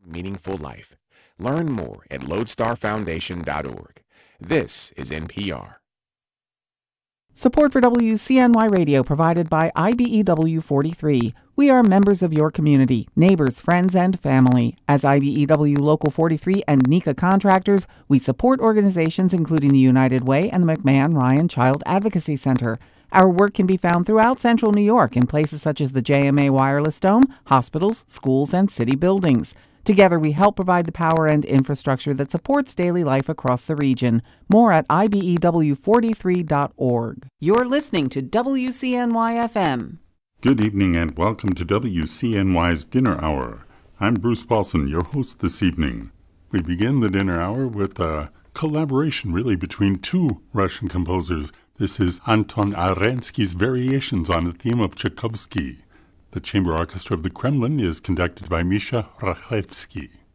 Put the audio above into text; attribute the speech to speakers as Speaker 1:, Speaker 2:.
Speaker 1: meaningful life. Learn more at lodestarfoundation.org. This is NPR.
Speaker 2: Support for WCNY Radio provided by IBEW 43. We are members of your community, neighbors, friends, and family. As IBEW Local 43 and NECA contractors, we support organizations including the United Way and the McMahon Ryan Child Advocacy Center. Our work can be found throughout Central New York in places such as the JMA Wireless Dome, hospitals, schools, and city buildings. Together, we help provide the power and infrastructure that supports daily life across the region. More at IBEW43.org. You're listening to WCNY-FM.
Speaker 3: Good evening and welcome to WCNY's Dinner Hour. I'm Bruce Paulson, your host this evening. We begin the dinner hour with a collaboration really between two Russian composers. This is Anton Arensky's variations on the theme of Tchaikovsky. The Chamber Orchestra of the Kremlin is conducted by Misha Rakhevsky.